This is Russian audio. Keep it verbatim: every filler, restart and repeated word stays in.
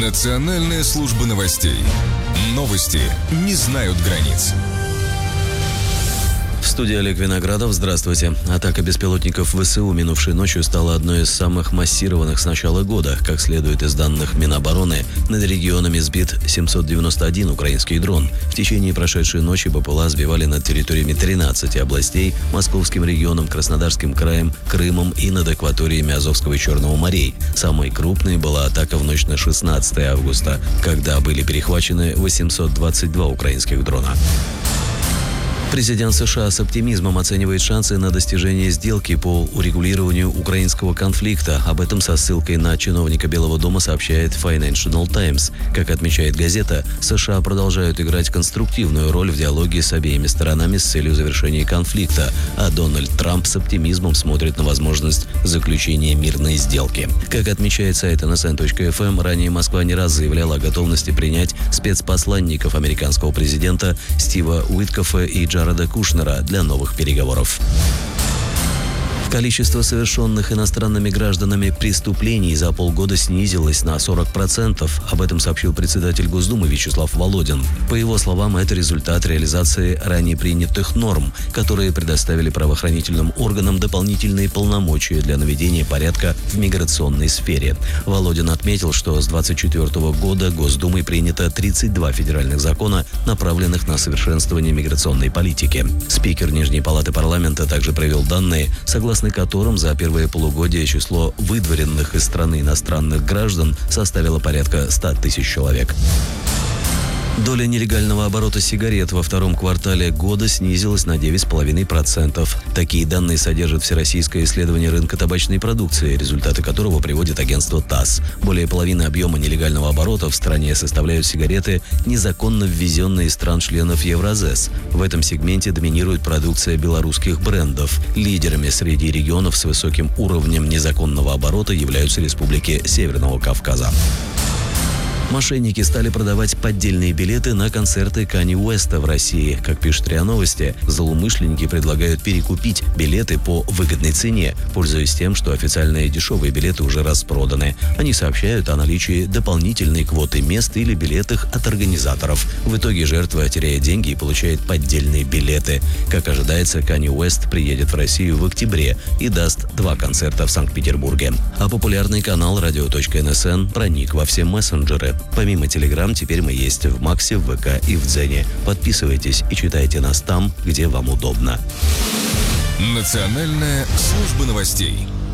Национальная служба новостей. Новости не знают границ. В студии Олег Виноградов. Здравствуйте. Атака беспилотников ВСУ минувшей ночью стала одной из самых массированных с начала года. Как следует из данных Минобороны, над регионами сбит семьсот девяносто один украинский дрон. В течение прошедшей ночи БПЛА сбивали над территориями тринадцати областей, Московским регионом, Краснодарским краем, Крымом и над акваториями Азовского и Черного морей. Самой крупной была атака в ночь на шестнадцатое августа, когда были перехвачены восемьсот двадцать два украинских дрона. Президент США с оптимизмом оценивает шансы на достижение сделки по урегулированию украинского конфликта. Об этом со ссылкой на чиновника Белого дома сообщает Financial Times. Как отмечает газета, США продолжают играть конструктивную роль в диалоге с обеими сторонами с целью завершения конфликта, а Дональд Трамп с оптимизмом смотрит на возможность заключения мирной сделки. Как отмечает сайт эн эс эн точка эф эм, ранее Москва не раз заявляла о готовности принять спецпосланников американского президента Стива Уиткофа и Джареда Кушнера для новых переговоров. Количество совершенных иностранными гражданами преступлений за полгода снизилось на сорок процентов. Об этом сообщил председатель Госдумы Вячеслав Володин. По его словам, это результат реализации ранее принятых норм, которые предоставили правоохранительным органам дополнительные полномочия для наведения порядка в миграционной сфере. Володин отметил, что с двадцать четвёртого года Госдумой принято тридцать два федеральных закона, направленных на совершенствование миграционной политики. Спикер Нижней палаты парламента также привел данные, согласно которым за первое полугодие число выдворенных из страны иностранных граждан составило порядка ста тысяч человек. Доля нелегального оборота сигарет во втором квартале года снизилась на девять целых пять десятых процента. Такие данные содержит Всероссийское исследование рынка табачной продукции, результаты которого приводит агентство ТАСС. Более половины объема нелегального оборота в стране составляют сигареты, незаконно ввезенные из стран-членов Евразес. В этом сегменте доминирует продукция белорусских брендов. Лидерами среди регионов с высоким уровнем незаконного оборота являются республики Северного Кавказа. Мошенники стали продавать поддельные билеты на концерты Канье Уэста в России. Как пишет РИА Новости, злоумышленники предлагают перекупить билеты по выгодной цене, пользуясь тем, что официальные дешевые билеты уже распроданы. Они сообщают о наличии дополнительной квоты мест или билетах от организаторов. В итоге жертва теряет деньги и получает поддельные билеты. Как ожидается, Канье Уэст приедет в Россию в октябре и даст два концерта в Санкт-Петербурге. А популярный канал радио точка эн эс эн проник во все мессенджеры. Помимо Telegram, теперь мы есть в Максе, в ВК и в Дзене. Подписывайтесь и читайте нас там, где вам удобно. Национальная служба новостей.